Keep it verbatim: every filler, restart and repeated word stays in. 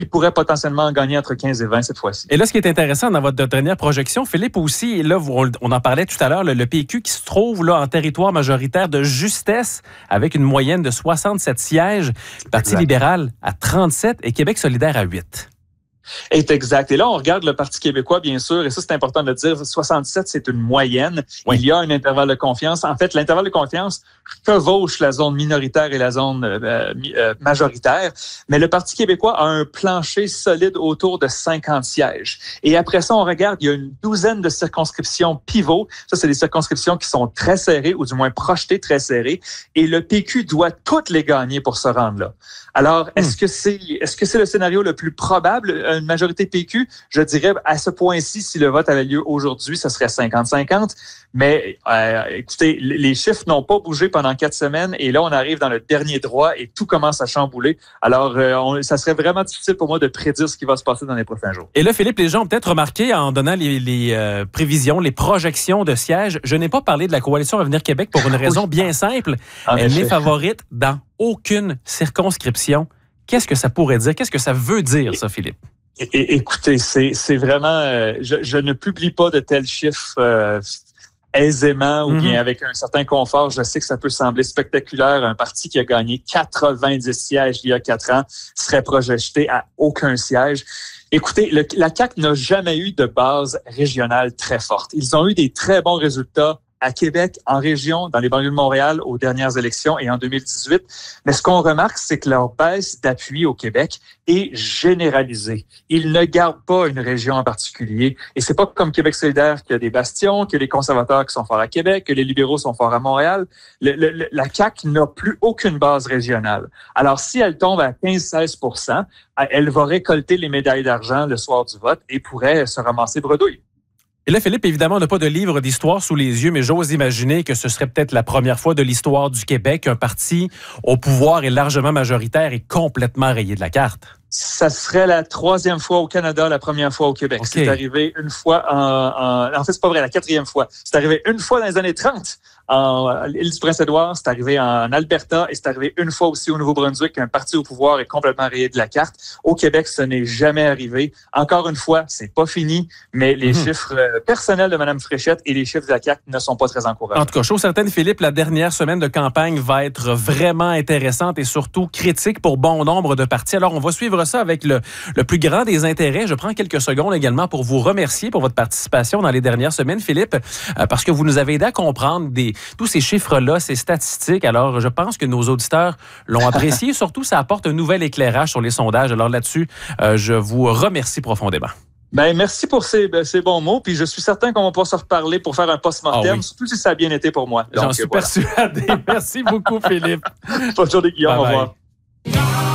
pourrait potentiellement en gagner entre quinze et vingt cette fois-ci. Et là, ce qui est intéressant dans votre dernière projection, Philippe, aussi, là, on en parlait tout à l'heure, le P Q qui se trouve là en territoire majoritaire de justesse avec une moyenne de soixante-sept sièges, le Parti exact. libéral à trente-sept et Québec solidaire à huit. Est exact. Et là, on regarde le Parti québécois, bien sûr, et ça, c'est important de le dire. soixante-sept, c'est une moyenne. Oui. Il y a un intervalle de confiance. En fait, l'intervalle de confiance chevauche la zone minoritaire et la zone euh, euh, majoritaire. Mais le Parti québécois a un plancher solide autour de cinquante sièges. Et après ça, on regarde, il y a une douzaine de circonscriptions pivots. Ça, c'est des circonscriptions qui sont très serrées, ou du moins projetées très serrées. Et le P Q doit toutes les gagner pour se rendre là. Alors, est-ce que c'est, est-ce que c'est le scénario le plus probable, une majorité P Q? Je dirais, à ce point-ci, si le vote avait lieu aujourd'hui, ce serait cinquante cinquante. Mais, euh, écoutez, les chiffres n'ont pas bougé pendant quatre semaines et là, on arrive dans le dernier droit et tout commence à chambouler. Alors, euh, on, ça serait vraiment difficile pour moi de prédire ce qui va se passer dans les prochains jours. Et là, Philippe, les gens ont peut-être remarqué en donnant les, les euh, prévisions, les projections de sièges, je n'ai pas parlé de la coalition Avenir Québec pour une raison bien simple. En Elle n'est favorite dans aucune circonscription. Qu'est-ce que ça pourrait dire? Qu'est-ce que ça veut dire, ça, Philippe? É- é- écoutez, c'est, c'est vraiment... Euh, je, je ne publie pas de tels chiffres euh, aisément ou mm-hmm. bien avec un certain confort. Je sais que ça peut sembler spectaculaire. Un parti qui a gagné quatre-vingt-dix sièges il y a quatre ans serait projeté à aucun siège. Écoutez, le, la C A Q n'a jamais eu de base régionale très forte. Ils ont eu des très bons résultats à Québec, en région, dans les banlieues de Montréal, aux dernières élections et en deux mille dix-huit. Mais ce qu'on remarque, c'est que leur baisse d'appui au Québec est généralisée. Ils ne gardent pas une région en particulier. Et c'est pas comme Québec solidaire qui a des bastions, que les conservateurs qui sont forts à Québec, que les libéraux sont forts à Montréal. Le, le, la C A Q n'a plus aucune base régionale. Alors, si elle tombe à quinze à seize pour cent, elle va récolter les médailles d'argent le soir du vote et pourrait se ramasser bredouille. Et là, Philippe, évidemment, on n'a pas de livre d'histoire sous les yeux, mais j'ose imaginer que ce serait peut-être la première fois de l'histoire du Québec qu'un parti au pouvoir et largement majoritaire est complètement rayé de la carte. Ça serait la troisième fois au Canada, la première fois au Québec. Okay. C'est arrivé une fois en, en... En fait, c'est pas vrai, la quatrième fois. C'est arrivé une fois dans les années trente en île du Prince-Édouard, c'est arrivé en Alberta et c'est arrivé une fois aussi au Nouveau-Brunswick qu'un parti au pouvoir est complètement rayé de la carte. Au Québec, ce n'est jamais arrivé. Encore une fois, c'est pas fini, mais les mmh. chiffres personnels de Mme Fréchette et les chiffres de la C A Q ne sont pas très encourageants. En tout cas, chose certaine, Philippe, la dernière semaine de campagne va être vraiment intéressante et surtout critique pour bon nombre de partis. Alors, on va suivre ça avec le, le plus grand des intérêts. Je prends quelques secondes également pour vous remercier pour votre participation dans les dernières semaines, Philippe, euh, parce que vous nous avez aidé à comprendre des, tous ces chiffres-là, ces statistiques. Alors, je pense que nos auditeurs l'ont apprécié. Surtout, ça apporte un nouvel éclairage sur les sondages. Alors là-dessus, euh, je vous remercie profondément. Ben, merci pour ces, ces bons mots. Puis je suis certain qu'on va pouvoir se reparler pour faire un post-mortem, ah oui. surtout si ça a bien été pour moi. Donc, j'en suis voilà. persuadé. Merci beaucoup, Philippe. Bonne journée, Guillaume. Bye bye. Au revoir.